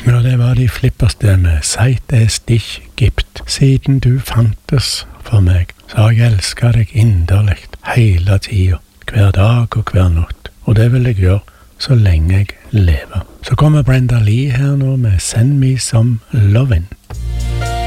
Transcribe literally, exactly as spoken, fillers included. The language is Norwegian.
Ja, det var de flipperste med «Seit es dich gibt». Siden du fantes for meg, så har jeg elsket deg inderligt hele tida, hver dag og hver natt. Og det vil jeg gjøre så lenge jeg lever. Så kommer Brenda Lee her nå med «Send me some lovin'».